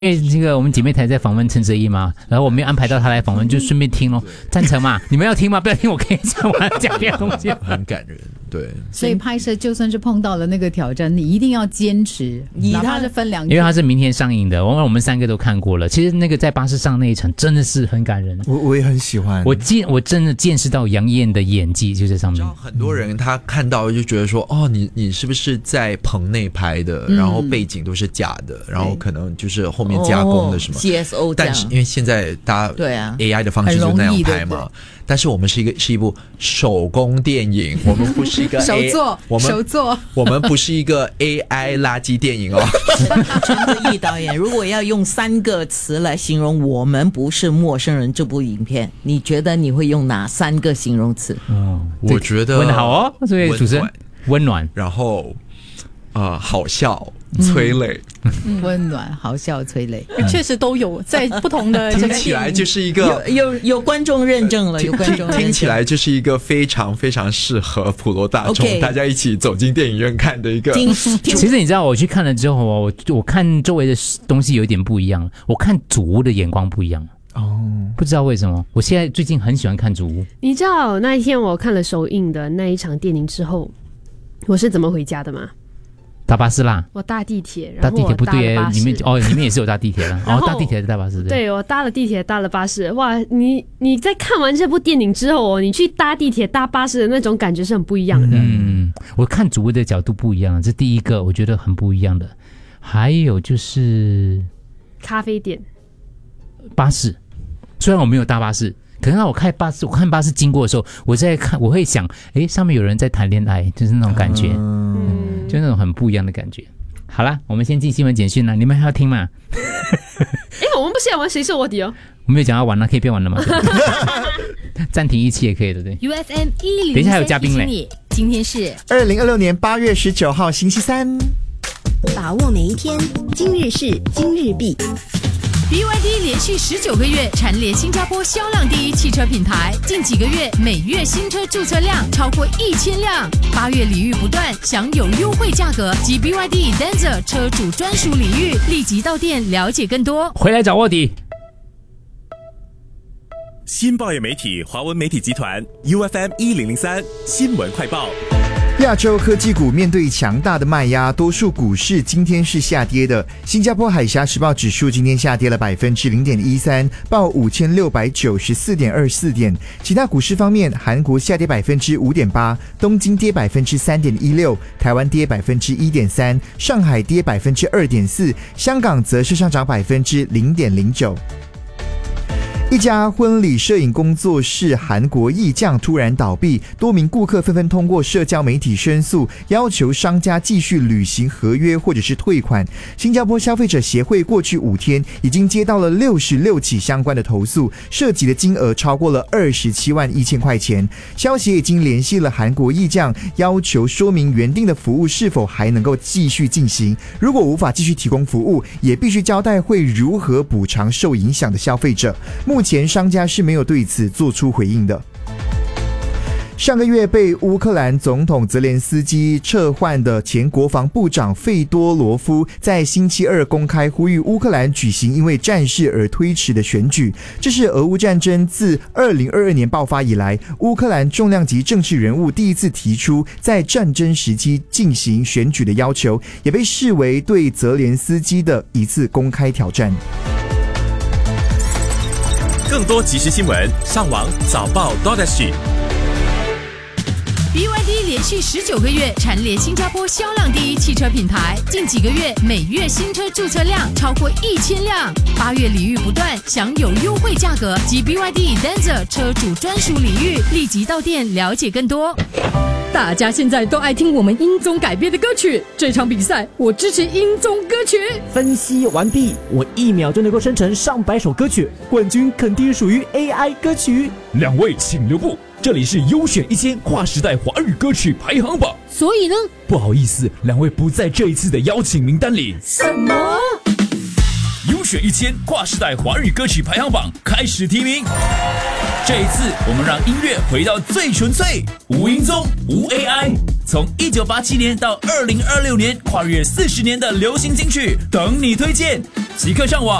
因为这个我们姐妹台在访问陈哲艺嘛，然后我没有安排到他来访问，就顺便听咯。赞成嘛？你们要听吗？不要听，我可以讲别的东西。 很感人，对。 所以拍摄就算是碰到了那个挑战，你一定要坚持，哪怕是分两集。 因为它是明天上映的，我们3个都看过了。其实那个在巴士上那一场真的是很感人， 我也很喜欢。 我真的见识到杨燕的演技就在上面。 很多人他看到就觉得说，哦，你是不是在棚内拍的？然后背景都是假的，然后可能就是后面加工的什么。 CSO 但是因为现在大家对啊 AI 的方式就那样拍嘛，但是我们是一部手工电影，我们不是一个手作， 我们不是一个 AI 垃圾电影哦。 陈哲艺导演，如果要用3个词来形容我们不是陌生人这部影片，你觉得你会用哪3个形容词？ 我觉得问得好哦，这位主持人温暖， 然后好笑。催泪， 温暖、好笑、催泪， 确实都有在不同的听起来就是一个有观众认证了，有观众认证， 听起来就是一个非常非常适合普罗大众大家一起走进电影院看的一个。 其实你知道，我去看了之后，我看周围的东西有点不一样，我看主屋的眼光不一样。不知道为什么，我现在最近很喜欢看主屋。 你知道那一天我看了首映的那一场电影之后，我是怎么回家的吗？ 搭巴士啦， 我搭地铁，然后我搭了巴士。 搭地铁不对，你们也是有搭地铁的搭地铁还是搭巴士？ 对，我搭了地铁，搭了巴士。哇，你在看完这部电影之后你去搭地铁、搭巴士的那种感觉是很不一样的。 我看主屋的角度不一样，这第一个我觉得很不一样的。还有就是咖啡店、 巴士，虽然我没有搭巴士。可能我看巴士经过的时候，我会想，上面有人在谈恋爱，就是那种感觉，就那种很不一样的感觉。好啦，我们先进新闻简讯了，你们还要听吗？ 我们不是要玩谁是卧底哦？ 我没有讲要玩了，可以不要玩了吗？暂停1期也可以的，对。 UFM 103， 等一下还有嘉宾嘞。 今天是 2026年8月19号星期三， 把握每一天，今日事今日毕。BYD 连续19个月蝉联新加坡销量第一汽车品牌，近几个月每月新车注册量超过1000辆。8月礼遇不断，享有优惠价格及 BYD Denza 车主专属礼遇，立即到店了解更多。 回来找卧底。 新报业媒体华文媒体集团 UFM 1003新闻快报。 亚洲科技股面对强大的卖压，多数股市今天是下跌的。新加坡海峡时报指数今天下跌了 0.13%， 报 5694.24 点。其他股市方面，韩国下跌 5.8%， 东京跌 3.16%， 台湾跌 1.3%， 上海跌 2.4%， 香港则是上涨 0.09%。一家婚礼摄影工作室韩国艺匠突然倒闭，多名顾客纷纷通过社交媒体申诉，要求商家继续履行合约或者是退款。新加坡消费者协会过去5天已经接到了66起相关的投诉，涉及的金额超过了27万1千块钱。消协已经联系了韩国艺匠，要求说明原定的服务是否还能够继续进行，如果无法继续提供服务，也必须交代会如何补偿受影响的消费者。目前商家是没有对此做出回应的。上个月被乌克兰总统泽连斯基撤换的前国防部长费多罗夫在星期二公开呼吁乌克兰举行因为战事而推迟的选举，这是俄乌战争自2022年爆发以来，乌克兰重量级政治人物第一次提出在战争时期进行选举的要求，也被视为对泽连斯基的一次公开挑战。 更多即时新闻，上网早报 BYD 连续19个月蝉联新加坡销量第一汽车品牌，近几个月每月新车注册量超过1000辆。8月礼遇不断，享有优惠价格及 BYD Denza 车主专属礼遇，立即到店了解更多。 大家现在都爱听我们英宗改编的歌曲，这场比赛我支持英宗歌曲。 分析完毕，我1秒就能够生成上百首歌曲，冠军肯定属于 AI 歌曲。 两位请留步，这里是优选1000跨时代华语歌曲排行榜。 所以呢， 不好意思，两位不在这一次的邀请名单里。 什么？ 优选1000跨时代华语歌曲排行榜开始提名。这一次我们让音乐回到最纯粹，无音宗，无 AI， 从1987年到2026年，跨越40年的流行金曲，等你推荐。即刻上网